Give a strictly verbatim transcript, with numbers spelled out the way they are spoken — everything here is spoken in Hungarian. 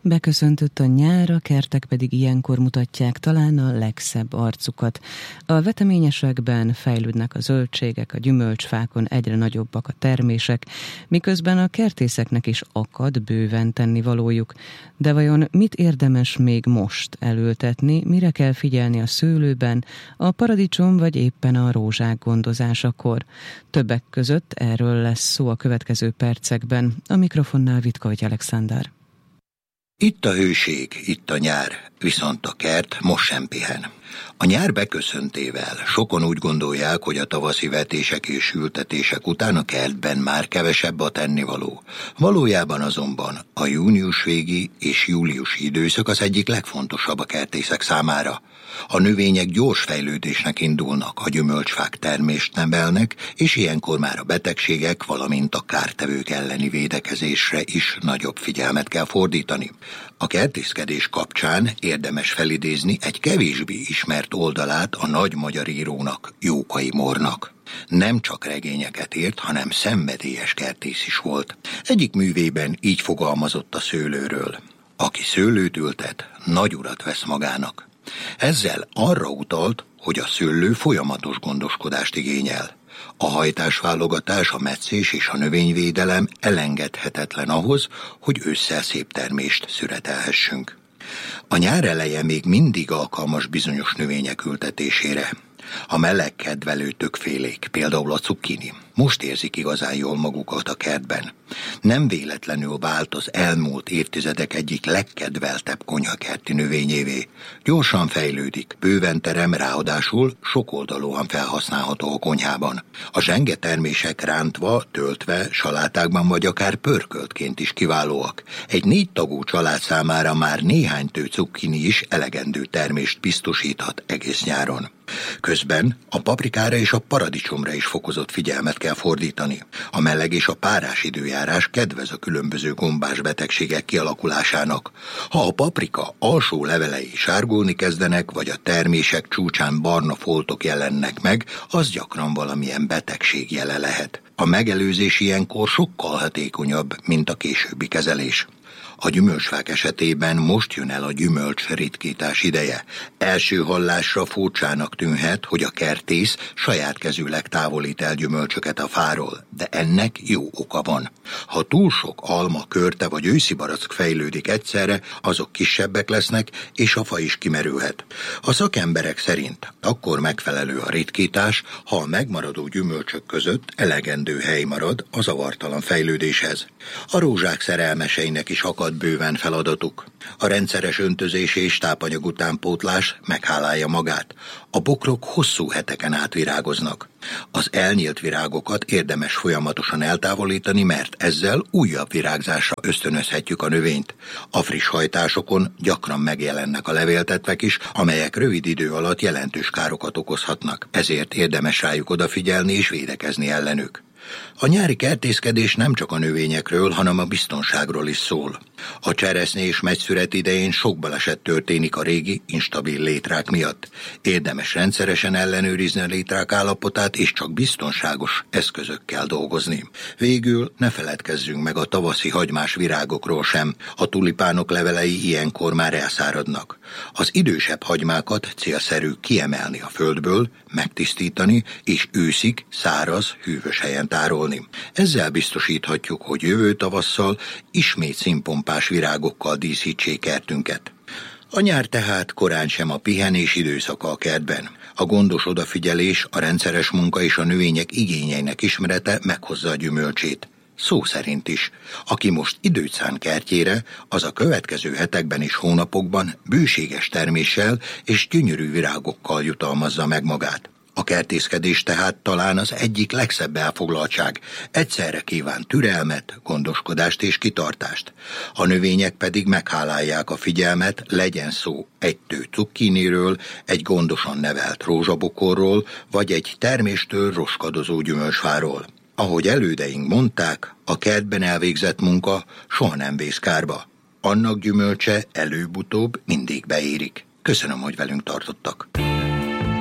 Beköszöntött a nyár, a kertek pedig ilyenkor mutatják talán a legszebb arcukat. A veteményesekben fejlődnek a zöldségek, a gyümölcsfákon egyre nagyobbak a termések, miközben a kertészeknek is akad bőven tennivalójuk. De vajon mit érdemes még most elültetni, mire kell figyelni a szőlőben, a paradicsom vagy éppen a rózsák gondozásakor? Többek között erről lesz szó a következő percekben. A mikrofonnál Vitkovics Alexander. Itt a hőség, itt a nyár, viszont a kert most sem pihen. A nyár beköszöntével sokan úgy gondolják, hogy a tavaszi vetések és ültetések után a kertben már kevesebb a tennivaló. Valójában azonban a június végi és júliusi időszak az egyik legfontosabb a kertészek számára. A növények gyors fejlődésnek indulnak, a gyümölcsfák termést nevelnek, és ilyenkor már a betegségek, valamint a kártevők elleni védekezésre is nagyobb figyelmet kell fordítani. A kertészkedés kapcsán érdemes felidézni egy kevésbé ismert oldalát a nagy magyar írónak, Jókai Mornak. Nem csak regényeket írt, hanem szenvedélyes kertész is volt. Egyik művében így fogalmazott a szőlőről: aki szőlőt ültet, nagy urat vesz magának. Ezzel arra utalt, hogy a szőlő folyamatos gondoskodást igényel. A hajtásválogatás, a metszés és a növényvédelem elengedhetetlen ahhoz, hogy ősszel szép termést szüretelhessünk. A nyár eleje még mindig alkalmas bizonyos növények ültetésére. A meleg kedvelő többfélék, például a cukkini, most érzik igazán jól magukat a kertben. Nem véletlenül vált az elmúlt évtizedek egyik legkedveltebb konyhakerti növényévé. Gyorsan fejlődik, bőven terem, ráadásul sokoldalúan felhasználható a konyhában. A zsenge termések rántva, töltve, salátákban vagy akár pörköltként is kiválóak. Egy négy tagú család számára már néhány tő cukkini is elegendő termést biztosíthat egész nyáron. Közben a paprikára és a paradicsomra is fokozott figyelmet kell fordítani. A meleg és a párás időjárás kedvez a különböző gombás betegségek kialakulásának. Ha a paprika alsó levelei sárgulni kezdenek, vagy a termések csúcsán barna foltok jelennek meg, az gyakran valamilyen betegség jele lehet. A megelőzés ilyenkor sokkal hatékonyabb, mint a későbbi kezelés. A gyümölcsfák esetében most jön el a gyümölcs ritkítás ideje. Első hallásra furcsának tűnhet, hogy a kertész saját kezűleg távolít el gyümölcsöket a fáról, de ennek jó oka van. Ha túl sok alma, körte vagy őszi barack fejlődik egyszerre, azok kisebbek lesznek, és a fa is kimerülhet. A szakemberek szerint akkor megfelelő a ritkítás, ha a megmaradó gyümölcsök között elegendő hely marad a zavartalan fejlődéshez. A rózsák szerelmeseinek is akad bőven feladatuk. A rendszeres öntözés és tápanyag utánpótlás meghálálja magát. A bokrok hosszú heteken át virágoznak. Az elnyílt virágokat érdemes folyamatosan eltávolítani, mert ezzel újabb virágzásra ösztönözhetjük a növényt. A friss hajtásokon gyakran megjelennek a levéltetvek is, amelyek rövid idő alatt jelentős károkat okozhatnak. Ezért érdemes rájuk odafigyelni és védekezni ellenük. A nyári kertészkedés nem csak a növényekről, hanem a biztonságról is szól. A cseresznye és megyszüret idején sok baleset történik a régi, instabil létrák miatt. Érdemes rendszeresen ellenőrizni a létrák állapotát, és csak biztonságos eszközökkel dolgozni. Végül ne feledkezzünk meg a tavaszi hagymás virágokról sem. A tulipánok levelei ilyenkor már elszáradnak. Az idősebb hagymákat célszerű kiemelni a földből, megtisztítani, és őszig száraz, hűvös helyen tárolni. Ezzel biztosíthatjuk, hogy jövő tavasszal ismét színpompás virágokkal díszítsék kertünket. A nyár tehát korán sem a pihenés időszaka a kertben. A gondos odafigyelés, a rendszeres munka és a növények igényeinek ismerete meghozza a gyümölcsét. Szó szerint is. Aki most időt szán kertjére, az a következő hetekben és hónapokban bőséges terméssel és gyönyörű virágokkal jutalmazza meg magát. A kertészkedés tehát talán az egyik legszebb elfoglaltság. Egyszerre kíván türelmet, gondoskodást és kitartást. A növények pedig meghálálják a figyelmet, legyen szó egy tő cukkiniről, egy gondosan nevelt rózsabokorról, vagy egy terméstől roskadozó gyümölcsfáról. Ahogy elődeink mondták, a kertben elvégzett munka soha nem vész kárba. Annak gyümölcse előbb-utóbb mindig beérik. Köszönöm, hogy velünk tartottak.